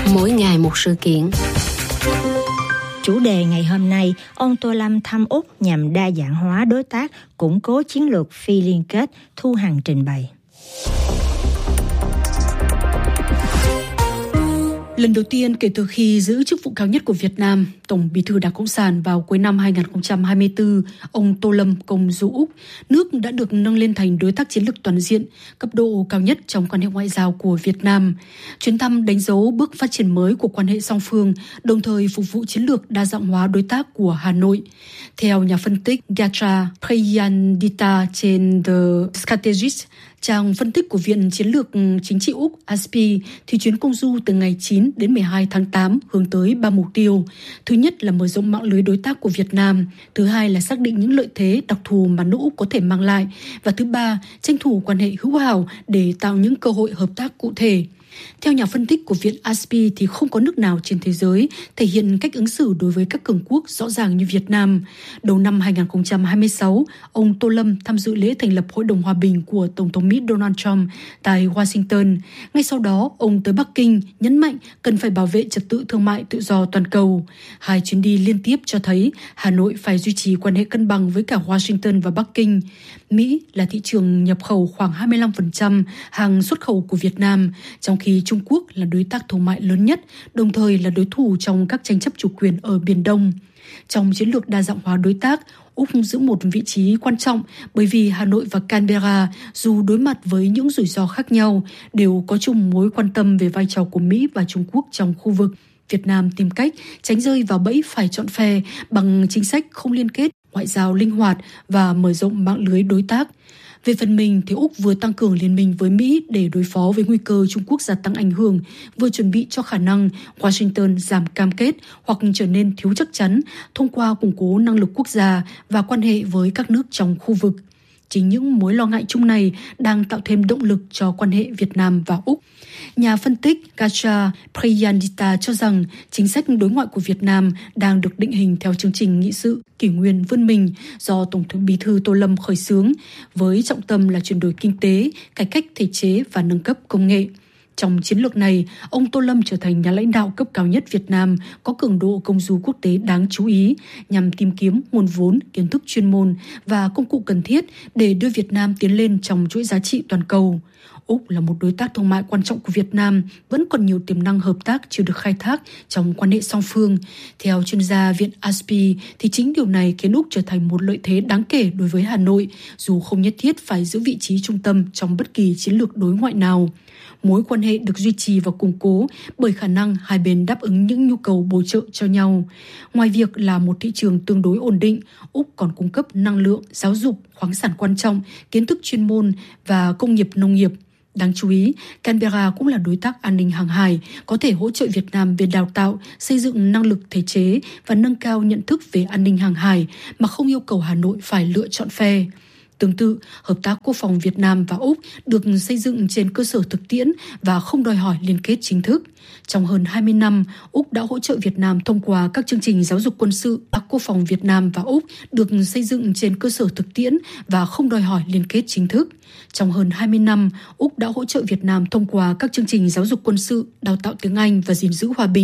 mỗi ngày một sự kiện. Chủ đề ngày hôm nay, ông Tô Lâm thăm Úc nhằm đa dạng hóa đối tác, củng cố chiến lược phi liên kết, Thu Hằng trình bày. Lần đầu tiên kể từ khi giữ chức vụ cao nhất của Việt Nam, Tổng Bí thư Đảng Cộng sản vào cuối năm 2024, ông Tô Lâm công du Úc, nước đã được nâng lên thành đối tác chiến lược toàn diện, cấp độ cao nhất trong quan hệ ngoại giao của Việt Nam. Chuyến thăm đánh dấu bước phát triển mới của quan hệ song phương, đồng thời phục vụ chiến lược đa dạng hóa đối tác của Hà Nội. Theo nhà phân tích Gatra Prayandita trên The Strategist, trang phân tích của Viện Chiến lược Chính trị Úc ASPI, thì chuyến công du từ ngày 9 đến 12 tháng 8 hướng tới 3 mục tiêu. Thứ nhất là mở rộng mạng lưới đối tác của Việt Nam. Thứ hai là xác định những lợi thế đặc thù mà nước Úc có thể mang lại. Và thứ ba, tranh thủ quan hệ hữu hảo để tạo những cơ hội hợp tác cụ thể. Theo nhà phân tích của Viện ASPI thì không có nước nào trên thế giới thể hiện cách ứng xử đối với các cường quốc rõ ràng như Việt Nam. Đầu năm 2026, ông Tô Lâm tham dự lễ thành lập Hội đồng Hòa bình của Tổng thống Mỹ Donald Trump tại Washington. Ngay sau đó, ông tới Bắc Kinh nhấn mạnh cần phải bảo vệ trật tự thương mại tự do toàn cầu. Hai chuyến đi liên tiếp cho thấy Hà Nội phải duy trì quan hệ cân bằng với cả Washington và Bắc Kinh. Mỹ là thị trường nhập khẩu khoảng 25% hàng xuất khẩu của Việt Nam, trong khi Trung Quốc là đối tác thương mại lớn nhất, đồng thời là đối thủ trong các tranh chấp chủ quyền ở Biển Đông. Trong chiến lược đa dạng hóa đối tác, Úc giữ một vị trí quan trọng bởi vì Hà Nội và Canberra, dù đối mặt với những rủi ro khác nhau, đều có chung mối quan tâm về vai trò của Mỹ và Trung Quốc trong khu vực. Việt Nam tìm cách tránh rơi vào bẫy phải chọn phe bằng chính sách không liên kết, ngoại giao linh hoạt và mở rộng mạng lưới đối tác. Về phần mình, thì Úc vừa tăng cường liên minh với Mỹ để đối phó với nguy cơ Trung Quốc gia tăng ảnh hưởng, vừa chuẩn bị cho khả năng Washington giảm cam kết hoặc trở nên thiếu chắc chắn thông qua củng cố năng lực quốc gia và quan hệ với các nước trong khu vực. Chính những mối lo ngại chung này đang tạo thêm động lực cho quan hệ Việt Nam và Úc. Nhà phân tích Gatra Prayandita cho rằng chính sách đối ngoại của Việt Nam đang được định hình theo chương trình nghị sự kỷ nguyên vươn mình do Tổng thống Bí thư Tô Lâm khởi xướng, với trọng tâm là chuyển đổi kinh tế, cải cách thể chế và nâng cấp công nghệ. Trong chiến lược này, ông Tô Lâm trở thành nhà lãnh đạo cấp cao nhất Việt Nam có cường độ công du quốc tế đáng chú ý nhằm tìm kiếm nguồn vốn, kiến thức chuyên môn và công cụ cần thiết để đưa Việt Nam tiến lên trong chuỗi giá trị toàn cầu. Úc là một đối tác thương mại quan trọng của Việt Nam, vẫn còn nhiều tiềm năng hợp tác chưa được khai thác trong quan hệ song phương. Theo chuyên gia Viện ASPI, thì chính điều này khiến Úc trở thành một lợi thế đáng kể đối với Hà Nội, dù không nhất thiết phải giữ vị trí trung tâm trong bất kỳ chiến lược đối ngoại nào. Mối quan hệ được duy trì và củng cố bởi khả năng hai bên đáp ứng những nhu cầu bổ trợ cho nhau. Ngoài việc là một thị trường tương đối ổn định, Úc còn cung cấp năng lượng, giáo dục, khoáng sản quan trọng, kiến thức chuyên môn và công nghiệp nông nghiệp. Đáng chú ý, Canberra cũng là đối tác an ninh hàng hải, có thể hỗ trợ Việt Nam về đào tạo, xây dựng năng lực thể chế và nâng cao nhận thức về an ninh hàng hải mà không yêu cầu Hà Nội phải lựa chọn phe. Tương tự, hợp tác quốc phòng Việt Nam và Úc được xây dựng trên cơ sở thực tiễn và không đòi hỏi liên kết chính thức. Trong hơn 20 năm, Úc đã hỗ trợ Việt Nam thông qua các chương trình giáo dục quân sự. Hợp tác quốc phòng Việt Nam và Úc được xây dựng trên cơ sở thực tiễn và không đòi hỏi liên kết chính thức. Trong hơn 20 năm, Úc đã hỗ trợ Việt Nam thông qua các chương trình giáo dục quân sự, đào tạo tiếng Anh và gìn giữ hòa bình.